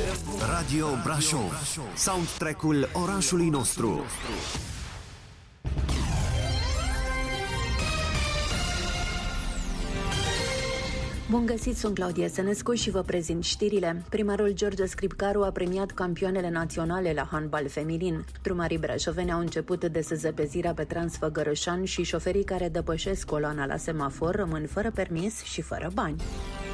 Radio Brașov, soundtrack-ul orașului nostru. Bun găsit, sunt Claudia Sănescu și vă prezint știrile. Primarul George Scripcaru a premiat campioanele naționale la handbal feminin. Drumarii brașoveni au început desăzăpezirea pe Transfăgărășan și șoferii care depășesc coloana la semafor rămân fără permis și fără bani.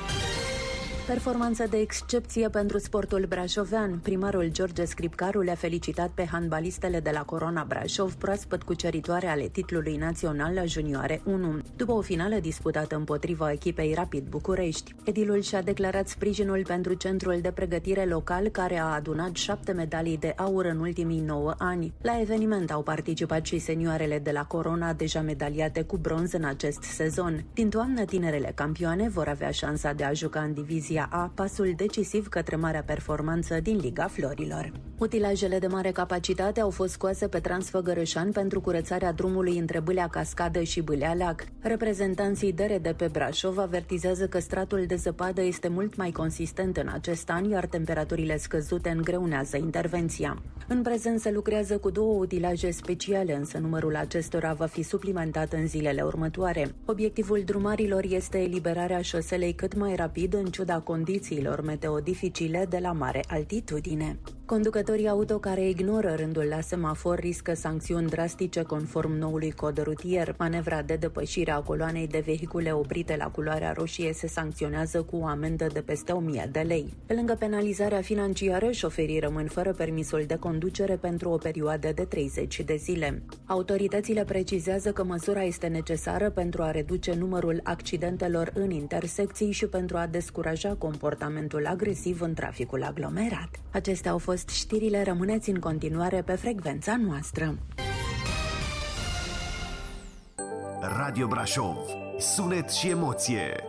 Performanță de excepție pentru sportul brașovean. Primarul George Scripcaru le-a felicitat pe handbalistele de la Corona Brașov, proaspăt cuceritoare ale titlului național la Junioare 1, după o finală disputată împotriva echipei Rapid București. Edilul și-a declarat sprijinul pentru centrul de pregătire local, care a adunat 7 medalii de aur în ultimii 9 ani. La eveniment au participat și senioarele de la Corona, deja medaliate cu bronz în acest sezon. Din toamnă, tinerele campioane vor avea șansa de a juca în divizia A, pasul decisiv către marea performanță din Liga Florilor. Utilajele de mare capacitate au fost scoase pe Transfăgărășan pentru curățarea drumului între Bâlea Cascadă și Bâlea Lac. Reprezentanții DRD pe Brașov avertizează că stratul de zăpadă este mult mai consistent în acest an, iar temperaturile scăzute îngreunează intervenția. În prezent se lucrează cu 2 utilaje speciale, însă numărul acestora va fi suplimentat în zilele următoare. Obiectivul drumarilor este eliberarea șoselei cât mai rapid, în ciuda condițiilor meteo dificile de la mare altitudine. Conducătorii auto care ignoră rândul la semafor riscă sancțiuni drastice conform noului cod rutier. Manevra de depășire a coloanei de vehicule oprite la culoarea roșie se sancționează cu o amendă de peste 1000 de lei. Pe lângă penalizarea financiară, șoferii rămân fără permisul de conducere pentru o perioadă de 30 de zile. Autoritățile precizează că măsura este necesară pentru a reduce numărul accidentelor în intersecții și pentru a descuraja comportamentul agresiv în traficul aglomerat. Acestea au fost știrile, rămâneți în continuare pe frecvența noastră. Radio Brașov, sunet și emoție.